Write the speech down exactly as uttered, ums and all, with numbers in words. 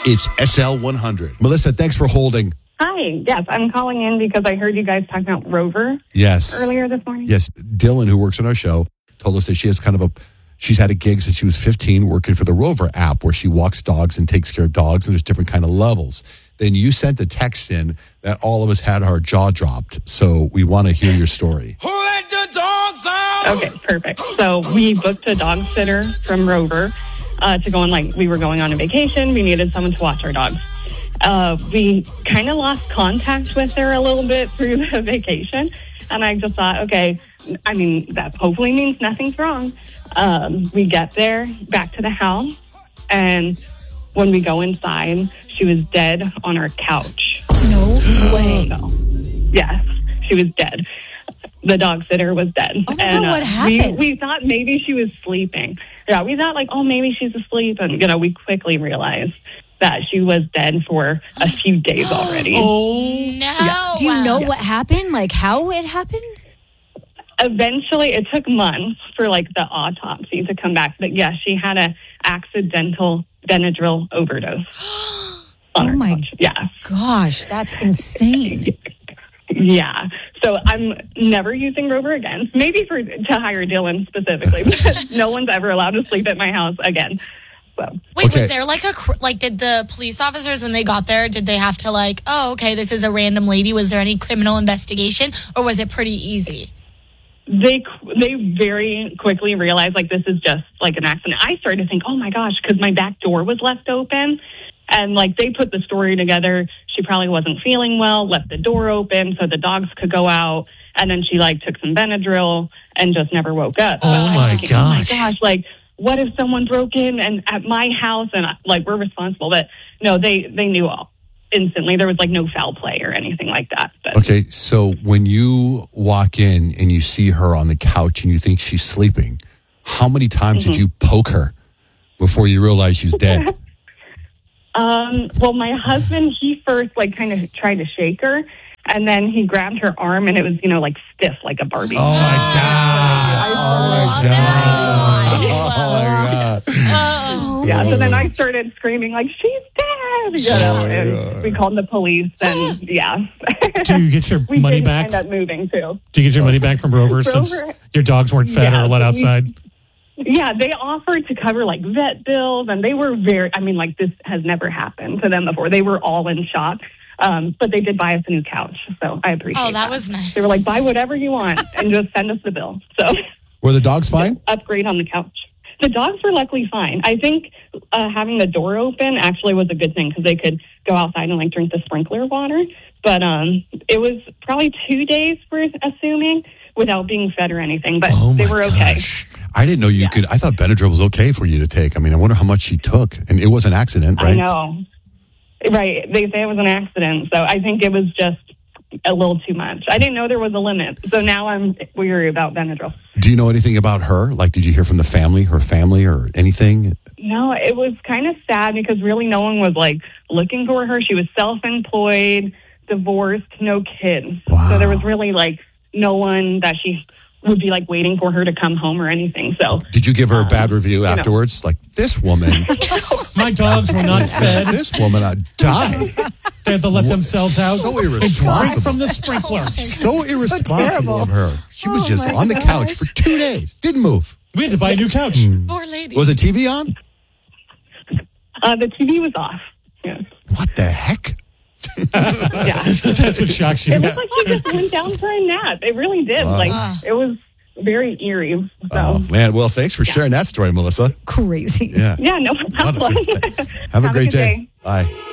It's S L one hundred. Melissa, thanks for holding. Hi. Yes, I'm calling in because I heard you guys talking about Rover Yes. earlier this morning. Yes. Dylan, who works on our show, told us that she has kind of a, she's had a gig since she was fifteen working for the Rover app where she walks dogs and takes care of dogs, and there's different kind of levels. Then you sent a text in that all of us had our jaw dropped. So we want to hear your story. Who let the dogs out? Okay, perfect. So we booked a dog sitter from Rover uh, to go on, like, we were going on a vacation. We needed someone to watch our dogs. Uh, we kind of lost contact with her a little bit through the vacation. And I just thought, okay, I mean, that hopefully means nothing's wrong. Um, we get there, back to the house, and when we go inside, she was dead on our couch. No way. So, yes, she was dead. The dog sitter was dead. Oh my and God, what uh, happened? We, we thought maybe she was sleeping. Yeah, we thought like, oh, maybe she's asleep. And, you know, we quickly realized that she was dead for a few days already. Oh, no. Do you know what happened? Like how it happened? Eventually, it took months for like the autopsy to come back. But yeah, she had a accidental Benadryl overdose. Oh my couch. Yeah. gosh, that's insane. Yeah. So I'm never using Rover again. Maybe for to hire Dylan specifically, because no one's ever allowed to sleep at my house again. So. Wait, Okay. was there like a, cr- like, did the police officers, when they got there, did they have to like, oh, okay, this is a random lady. Was there any criminal investigation, or was it pretty easy? They they very quickly realized, like, this is just, like, an accident. I started to think, oh, my gosh, because my back door was left open. And, like, they put the story together. She probably wasn't feeling well, left the door open so the dogs could go out. And then she, like, took some Benadryl and just never woke up. Oh, So I'm my thinking, Oh, my gosh. gosh, like, what if someone broke in and at my house and, like, we're responsible? But, no, they, they knew all. Instantly. There was like no foul play or anything like that. But. Okay, so when you walk in and you see her on the couch and you think she's sleeping, how many times Mm-hmm. did you poke her before you realized she's dead? Um, well, my husband, he first like kind of tried to shake her, and then he grabbed her arm, and it was, you know, like stiff, like a Barbie. Oh my God! Oh my God! Oh my God! Yeah. So then I started screaming like, "She's dead!" You know, Oh, and yeah. we called the police, and yeah. Do you get your we money did back? End up moving too. Do you get your money back from Rover, since Rover- your dogs weren't fed Yeah, or let we- outside? Yeah, they offered to cover like vet bills, and they were very, I mean, like this has never happened to them before. They were all in shock. Um, but they did buy us a new couch, so I appreciate Oh, that that. was nice. They were like, buy whatever you want and just send us the bill. So Were the dogs fine? upgrade on the couch. The dogs were luckily fine. I think uh, having the door open actually was a good thing because they could go outside and like drink the sprinkler water. But um, it was probably two days, we're assuming, without being fed or anything. But Oh they my were okay. gosh! I didn't know you Yeah. could. I thought Benadryl was okay for you to take. I mean, I wonder how much she took, and it was an accident, right? I know. Right. They say it was an accident. So I think it was just a little too much. I didn't know there was a limit. So now I'm weary about Benadryl. Do you know anything about her? Like, did you hear from the family, her family, or anything? No, it was kind of sad because really no one was like looking for her. She was self-employed, divorced, no kids. Wow. So there was really like no one that she would be like waiting for her to come home or anything. So Did you give her a bad review know. afterwards? Like, this woman, My dogs were not fed. this woman, I died. They had to let themselves out So and drink irresponsible. from the sprinkler. So irresponsible terrible. of her. She was Oh just my on the couch gosh. for two days. Didn't move. We had to buy a new couch. Poor lady. Was the T V on? uh, the T V was off. Yeah. What the heck? Yeah. That's what shocks you. It looked like she just went down for a nap. It really did. Like it was very eerie. So Oh, man. Well, thanks for sharing that story, Melissa. Crazy. Yeah. yeah, no What a problem. sweet thing. Have a great good day. day. Bye.